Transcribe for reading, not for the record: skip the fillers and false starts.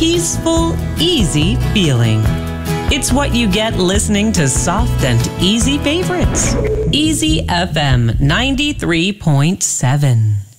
peaceful, easy feeling. It's what you get listening to soft and easy favorites. Easy FM 93.7.